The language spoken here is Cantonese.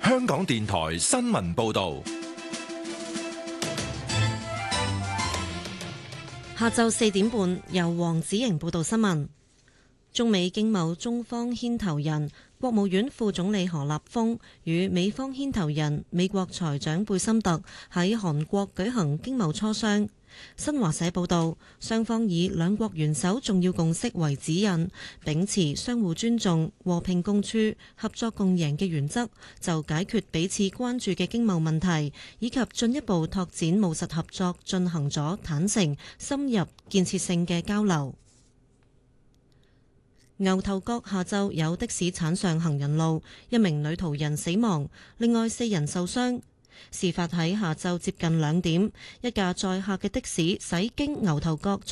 香港電台新聞報道。 下晝4點半，由黃子瑩報道新聞。中美經貿中方牽頭人國務院副總理何立峰與美方牽頭人美國財長貝森特喺韓國舉行經貿磋商。新華社報道，雙方以兩國元首重要共識為指引，秉持相互尊重、和平共處、合作共贏嘅原則，就解決彼此關注嘅經貿問題以及進一步拓展務實合作進行咗坦誠、深入、建設性嘅交流。牛頭角下晝有的士鏟上行人路，一名女途人死亡，另外4人受傷。事發喺下晝接近2點，一架載客嘅的士駛經牛頭角